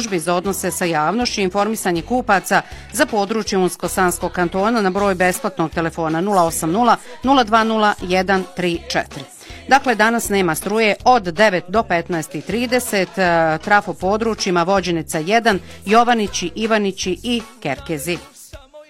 službi za odnose sa javnošću i informisanje kupaca za područje Unsko-Sanskog kantona na broj besplatnog telefona 080 020 134. Dakle, danas nema struje od 9 do 15:30, trafo područjima Vođenica 1, Jovanići, Ivanići i Kerkezi.